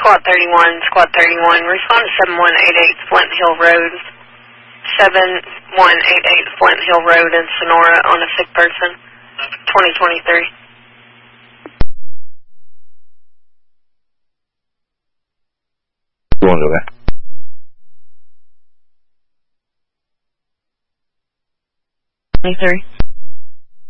Squad 31, respond to 7188 Flint Hill Road. 7188 Flint Hill Road in Sonora on a sick person, 2023. You want to go back? Three.